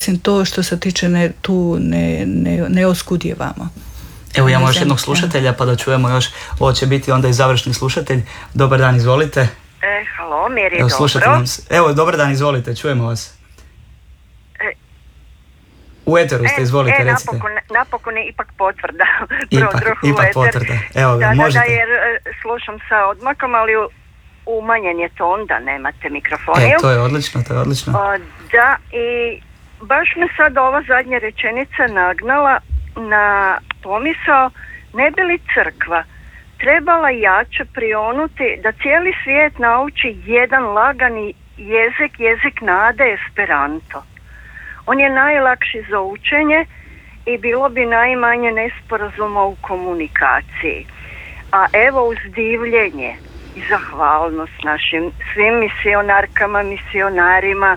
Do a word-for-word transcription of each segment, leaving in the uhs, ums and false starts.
mislim to što se tiče ne, tu ne, ne, ne oskudjevamo. Evo imamo još jednog slušatelja pa da čujemo još, ovo će biti onda i završni slušatelj. Dobar dan, izvolite. E, halo, Miri, Evo, dobro. Nam se. Evo, dobar dan, izvolite, čujemo vas. E, u eteru ste, izvolite, e, recite. Napokon, napokon je ipak potvrda. Ipak, ipak potvrda, evo ga, da, možete. Da, da, jer slušam sa odmakom, ali umanjen je ton, da nemate mikrofoniju. E, to je odlično, to je odlično. O, da, i baš me sad ova zadnja rečenica nagnala na pomisao, ne bi li crkva trebala jače prionuti da cijeli svijet nauči jedan lagani jezik, jezik nade, esperanto. On je najlakši za učenje i bilo bi najmanje nesporazuma u komunikaciji. A evo uz divljenje i zahvalnost našim svim misionarkama, misionarima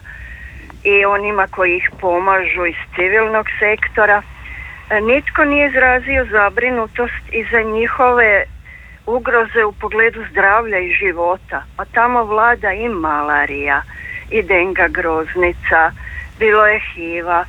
i onima koji ih pomažu iz civilnog sektora, nitko nije izrazio zabrinutost i za njihove ugroze u pogledu zdravlja i života. A tamo vlada i malarija, i denga groznica, bilo je hiva,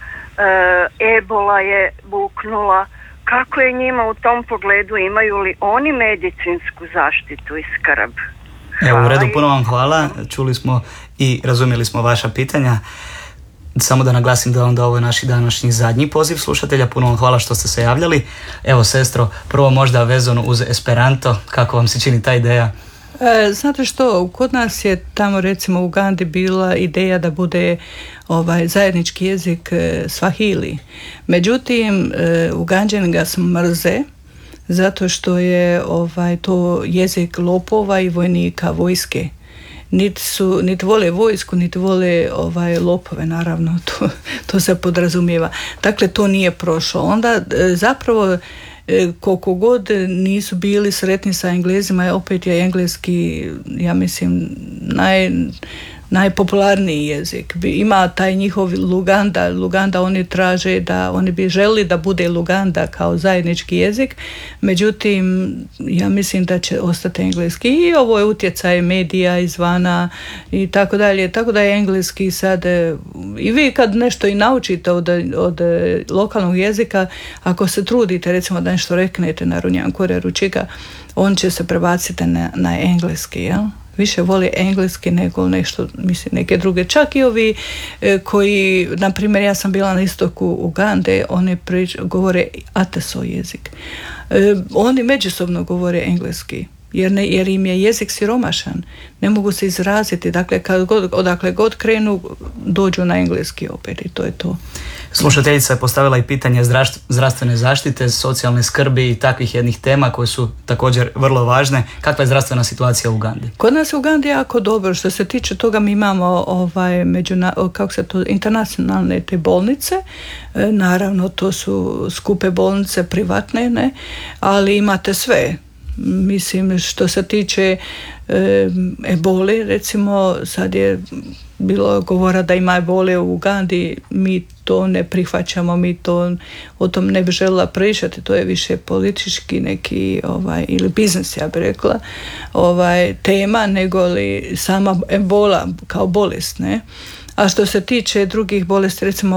e, ebola je buknula. Kako je njima u tom pogledu, imaju li oni medicinsku zaštitu i skrb? Evo, u redu, puno vam hvala. Čuli smo i razumjeli smo vaša pitanja. Samo da naglasim da onda ovo je naš današnji zadnji poziv slušatelja. Puno vam hvala što ste se javljali. Evo, sestro, prvo možda vezano uz Esperanto, kako vam se čini ta ideja? E, znate što, kod nas je tamo recimo u Ugandi bila ideja da bude ovaj zajednički jezik e, Swahili. Međutim, e, Uganđani ga mrze zato što je ovaj to jezik lopova i vojnika, vojske. Niti su, niti vole vojsku, niti vole ovaj, lopove, naravno, to, to se podrazumijeva. Dakle, to nije prošlo. Onda zapravo koliko god nisu bili sretni sa Englezima, opet je engleski, ja mislim, naj, najpopularniji jezik. Ima taj njihov Luganda, Luganda oni traže da, oni bi želi da bude Luganda kao zajednički jezik, međutim, ja mislim da će ostati engleski i ovo je utjecaj medija izvana i tako dalje, tako da je engleski sad, i vi kad nešto i naučite od, od lokalnog jezika, ako se trudite recimo da nešto reknete na Runjankore Ručika, on će se prebaciti na, na engleski, jel? Više voli engleski nego nešto, mislim, neke druge. Čak i ovi e, koji, na primjer, ja sam bila na istoku Ugande, oni prič, govore Ateso jezik. E, oni međusobno govore engleski, jer, ne, jer im je jezik siromašan. Ne mogu se izraziti. Dakle, kad god, odakle god krenu, dođu na engleski opet i to je to. Slušateljica je postavila i pitanje zdravstvene zaštite, socijalne skrbi i takvih jednih tema koje su također vrlo važne. Kakva je zdravstvena situacija u Ugandi? Kod nas u Ugandi jako dobro. Što se tiče toga, mi imamo ovaj, međuna, kako se to, internacionalne te bolnice. E, naravno, to su skupe bolnice, privatne, ne? Ali imate sve. Mislim, što se tiče e, ebole, recimo, sad je bilo govora da ima ebole u Ugandi, mi to ne prihvaćamo, mi to o tom ne bi željela pričati, to je više politički neki ovaj, ili biznis, ja bih rekla, ovaj, tema, nego li sama ebola kao bolest, ne? A što se tiče drugih bolesti, recimo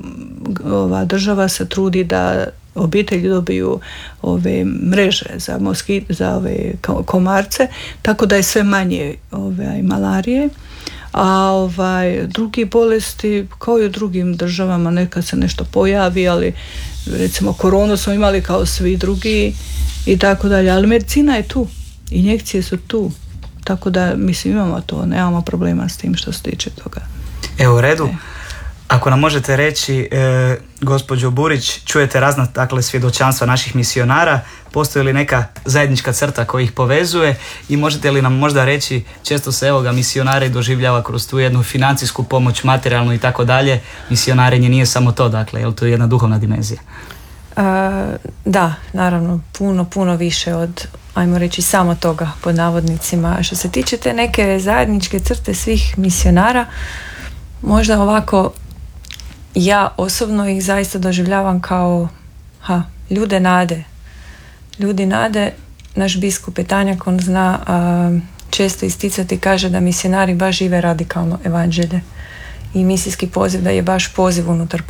ova država se trudi da obitelji dobiju ove mreže za moskit, za ove komarce, tako da je sve manje ove malarije. A ovaj drugi bolesti kao i u drugim državama nekad se nešto pojavi, ali recimo koronu smo imali kao svi drugi i tako dalje, ali medicina je tu, injekcije su tu, tako da mislim imamo to, nemamo problema s tim što se tiče toga. Evo, u redu. Ako nam možete reći, e, gospođo Burić, čujete razna dakle, svjedočanstva naših misionara, postoji li neka zajednička crta koja ih povezuje i možete li nam možda reći, često se evo ga misionari doživljava kroz tu jednu financijsku pomoć, materijalnu i tako dalje, misionarenje nije samo to, dakle, je to je jedna duhovna dimenzija? Uh, da, naravno, puno, puno više od, ajmo reći, samo toga pod navodnicima. Što se tiče te neke zajedničke crte svih misionara, možda ovako, ja osobno ih zaista doživljavam kao ha, ljude nade. Ljudi nade, naš biskup Petanjak, on zna a, često isticati, kaže da misionari baš žive radikalno evanđelje. I misijski poziv da je baš poziv unutar